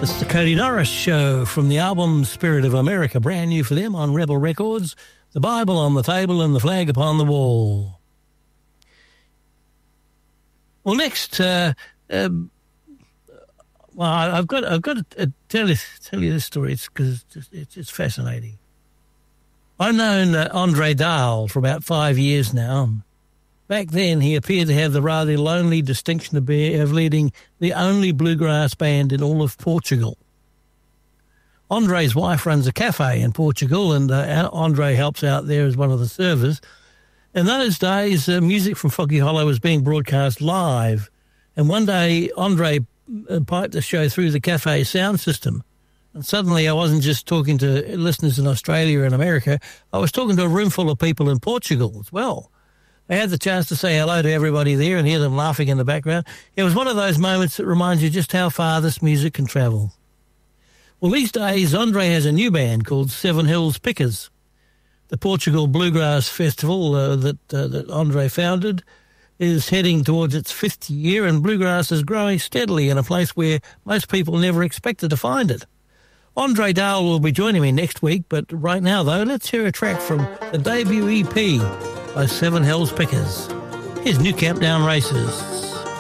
It's the Cody Norris Show from the album Spirit of America, brand new for them on Rebel Records. The Bible on the table and the flag upon the wall. Well, next, I've got to tell you this story. It's because it's fascinating. I've known Andre Dahl for about 5 years now. Back then, he appeared to have the rather lonely distinction of leading the only bluegrass band in all of Portugal. Andre's wife runs a cafe in Portugal, and Andre helps out there as one of the servers. In those days, music from Foggy Hollow was being broadcast live, and one day Andre piped the show through the cafe sound system. And suddenly I wasn't just talking to listeners in Australia and America, I was talking to a room full of people in Portugal as well. I had the chance to say hello to everybody there and hear them laughing in the background. It was one of those moments that reminds you just how far this music can travel. Well, these days, Andre has a new band called Seven Hills Pickers. The Portugal Bluegrass Festival that Andre founded is heading towards its 5th year, and bluegrass is growing steadily in a place where most people never expected to find it. Andre Dahl will be joining me next week, but right now, though, let's hear a track from the debut EP by Seven Hills Pickers. Here's New Camp Down Races.